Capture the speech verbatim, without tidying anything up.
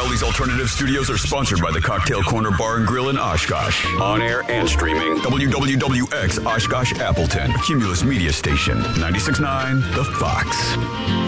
All these alternative studios are sponsored by the Cocktail Corner Bar and Grill in Oshkosh. On air and streaming. W W W X Oshkosh Appleton. A Cumulus Media Station. ninety-six point nine The Fox.